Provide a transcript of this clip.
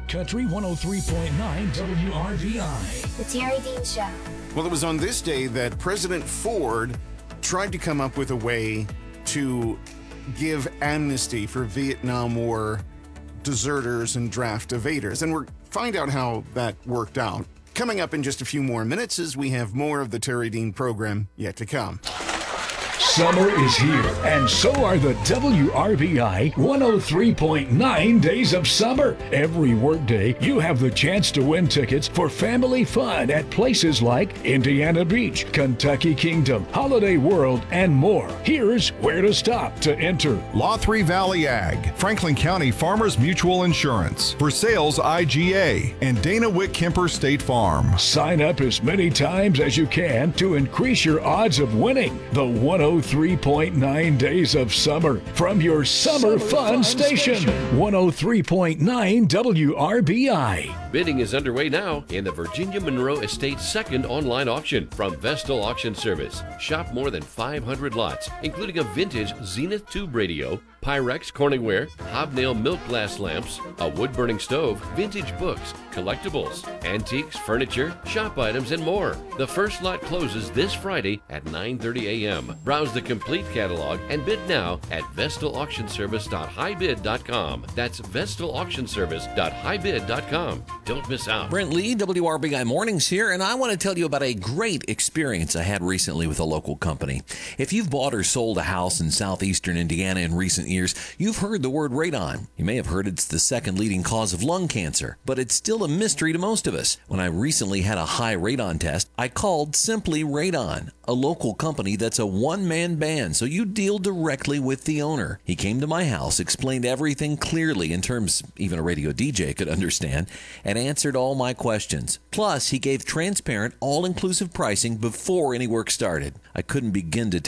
Country 103.9 WRBI. The Terry Dean Show. Well, it was on this day that President Ford tried to come up with a way to give amnesty for Vietnam War deserters and draft evaders. And we'll find out how that worked out. Coming up in just a few more minutes as we have more of the Terry Dean program yet to come. Summer is here, and so are the WRBI 103.9 Days of Summer. Every workday, you have the chance to win tickets for family fun at places like Indiana Beach, Kentucky Kingdom, Holiday World, and more. Here's where to stop to enter. Law 3 Valley Ag, Franklin County Farmers Mutual Insurance, For Sales IGA, and Dana Witt Kemper State Farm. Sign up as many times as you can to increase your odds of winning the 103.9 Days of Summer from your Summer Fun Station. 103.9 WRBI. Bidding is underway now in the Virginia Monroe Estate's second online auction from Vestal Auction Service. Shop more than 500 lots, including a vintage Zenith tube radio, Pyrex Corningware, hobnail milk glass lamps, a wood-burning stove, vintage books, collectibles, antiques, furniture, shop items, and more. The first lot closes this Friday at 9:30 a.m. Browse the complete catalog and bid now at vestalauctionservice.highbid.com. That's vestalauctionservice.highbid.com. Don't miss out. Brent Lee, WRBI Mornings here, and I want to tell you about a great experience I had recently with a local company. If you've bought or sold a house in southeastern Indiana in recent years, you've heard the word radon. You may have heard it's the second leading cause of lung cancer, but it's still a mystery to most of us. When I recently had a high radon test, I called Simply Radon, a local company that's a one-man band, so you deal directly with the owner. He came to my house, explained everything clearly in terms even a radio DJ could understand, and answered all my questions. Plus, he gave transparent, all-inclusive pricing before any work started. I couldn't begin to